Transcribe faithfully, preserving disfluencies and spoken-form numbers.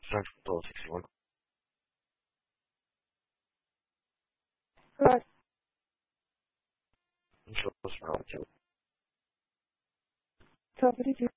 Exacto, sí, sí, bueno. Claro. Muchas gracias. Chao, Felipe.